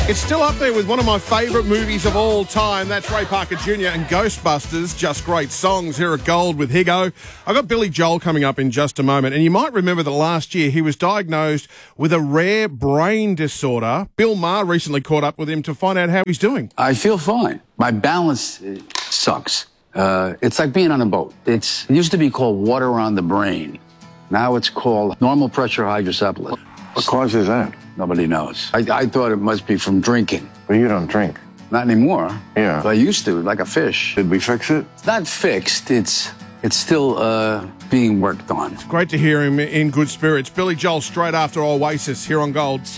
It's still up there with one of my favourite movies of all time. That's Ray Parker Jr. and Ghostbusters. Just great songs here at Gold with Higo. I've got Billy Joel coming up in just a moment. And you might remember that last year he was diagnosed with a rare brain disorder. Bill Maher recently caught up with him to find out how he's doing. I feel fine. My balance sucks. It's like being on a boat. It used to be called water on the brain. Now it's called normal pressure hydrocephalus. What causes that? Nobody knows. I thought it must be from drinking. Well, you don't drink. Not anymore. Yeah. But I used to, like a fish. Did we fix it? It's not fixed. It's still being worked on. Great to hear him in good spirits. Billy Joel straight after Oasis here on Gold.